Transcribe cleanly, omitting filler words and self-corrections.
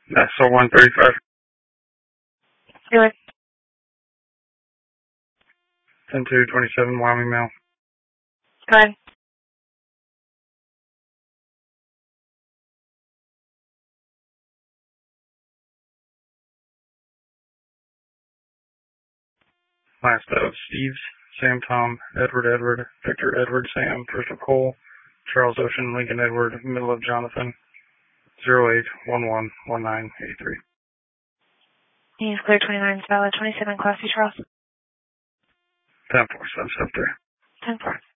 SO 135. Do it. 10-2-27, Wyoming Mail. Go ahead. Last of Steve's, Sam Tom, Edward, Victor Edward Sam, Crystal Cole, Charles Ocean, Lincoln Edward, middle of Jonathan, 08111983. He's clear 29, valid 27, Class C, Charles. 10-4, 7-3. 10-4.